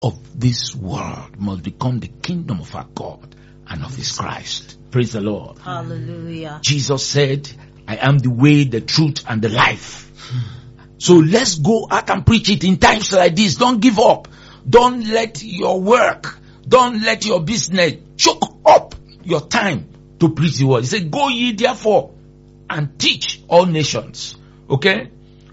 of this world must become the kingdom of our God and of his Christ. Praise the Lord. Hallelujah. Jesus said, I am the way, the truth, and the life. So let's go out and preach it in times like this. Don't give up. Don't let your work, don't let your business choke up your time to preach the word. He said, go ye therefore and teach all nations. Okay?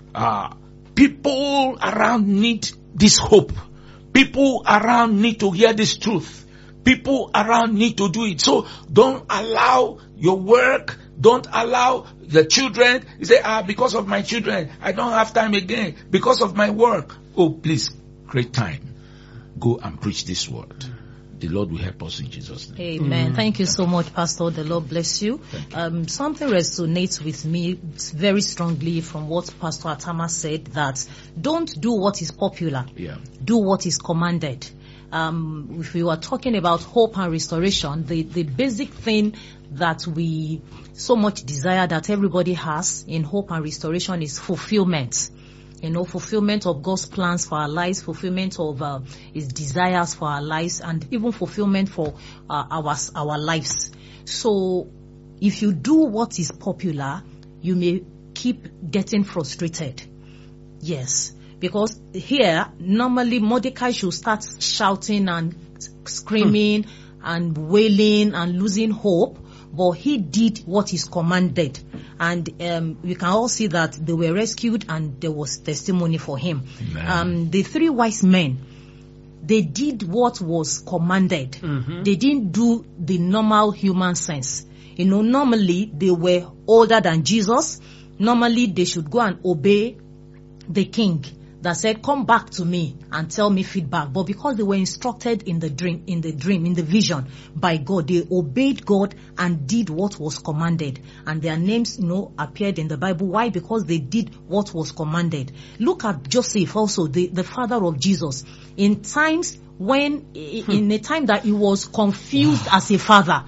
People around need this hope. People around need to hear this truth. People around need to do it. So don't allow your work, don't allow the children. You say, because of my children, I don't have time again. Because of my work. Oh, please, create time. Go and preach this word. The Lord will help us in Jesus' name. Amen. Thank you so much, Pastor. The Lord bless you. Something resonates with me very strongly from what Pastor Atama said, that don't do what is popular. Yeah. Do what is commanded. If we were talking about hope and restoration, the basic thing that we so much desire that everybody has in hope and restoration is fulfillment. Fulfillment of God's plans for our lives, fulfillment of his desires for our lives, and even fulfillment for our lives. So if you do what is popular, you may keep getting frustrated. Yes. Because here, normally Mordecai should start shouting and screaming and wailing and losing hope, but he did what is commanded. And we can all see that they were rescued and there was testimony for him. The three wise men, they did what was commanded. Mm-hmm. They didn't do the normal human sense. Normally they were older than Jesus. Normally they should go and obey the king that said, come back to me and tell me feedback. But because they were instructed in the dream, in the vision by God, they obeyed God and did what was commanded. And their names, appeared in the Bible. Why? Because they did what was commanded. Look at Joseph also, the father of Jesus. In times when, in a time that he was confused as a father,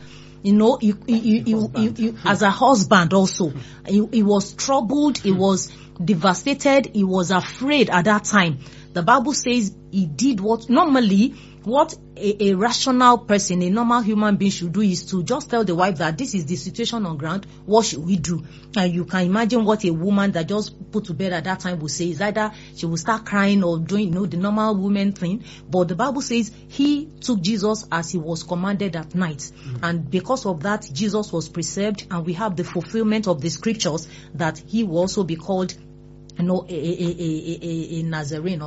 as a husband also, he was troubled, he was devastated, he was afraid at that time. The Bible says he did what a rational person, a normal human being should do is to just tell the wife that this is the situation on ground, what should we do? And you can imagine what a woman that just put to bed at that time would say. Is either she will start crying or doing the normal woman thing. But the Bible says he took Jesus as he was commanded at night. And because of that, Jesus was preserved, and we have the fulfillment of the scriptures that he will also be called a Nazarene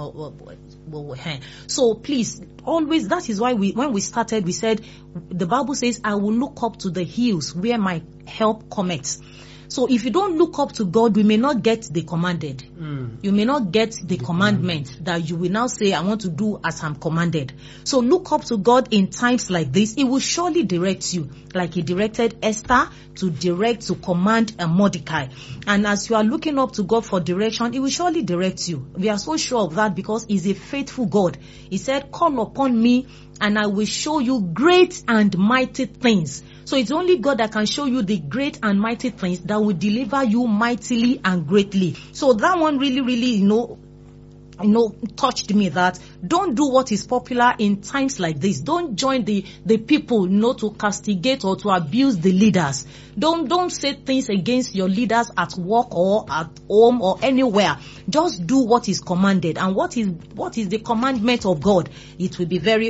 so please, always, that is why when we started, we said, the Bible says, I will look up to the hills where my help cometh. So if you don't look up to God, we may not get the commanded. You may not get the commandment that you will now say, I want to do as I'm commanded. So look up to God in times like this. It will surely direct you, like he directed Esther to command a Mordecai. And as you are looking up to God for direction, he will surely direct you. We are so sure of that because he's a faithful God. He said, call upon me and I will show you great and mighty things. So it's only God that can show you the great and mighty things that will deliver you mightily and greatly. So that one really, touched me, that don't do what is popular in times like this. Don't join the people, to castigate or to abuse the leaders. Don't say things against your leaders at work or at home or anywhere. Just do what is commanded. And what is the commandment of God? It will be very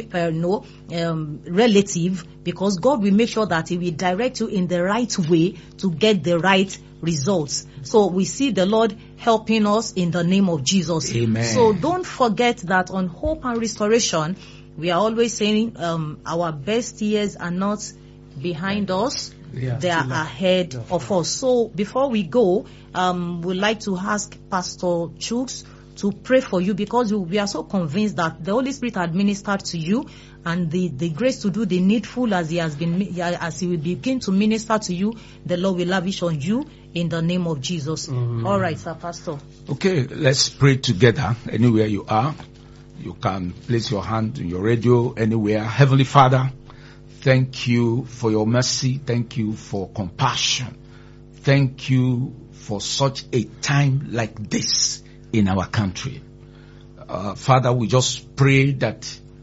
relative, because God will make sure that he will direct you in the right way to get the right results. So we see the Lord helping us in the name of Jesus. Amen. So don't forget that on Hope and Restoration, we are always saying our best years are not behind us. They are ahead of us. So before we go, we'd like to ask Pastor Chuks to pray for you, because we are so convinced that the Holy Spirit had ministered to you, and the grace to do the needful as he will begin to minister to you, the Lord will lavish on you in the name of Jesus. All right, Sir Pastor. Okay, let's pray together. Anywhere you are, you can place your hand on your radio anywhere. Heavenly Father, thank you for your mercy. Thank you for compassion. Thank you for such a time like this in our country. Father, we just pray that